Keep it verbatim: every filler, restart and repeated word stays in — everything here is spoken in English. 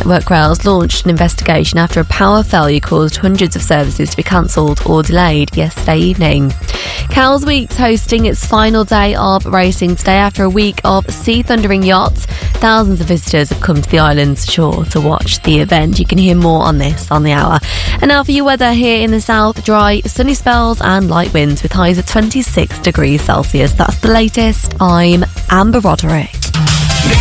Network Rail's launched an investigation after a power failure caused hundreds of services to be cancelled or delayed yesterday evening. Cowes Week's hosting its final day of racing today after a week of sea thundering yachts. Thousands of visitors have come to the island's shore to watch the event. You can hear more on this on the hour. And now for your weather here in the south: dry, sunny spells and light winds with highs of twenty-six degrees Celsius. That's the latest. I'm Amber Roderick.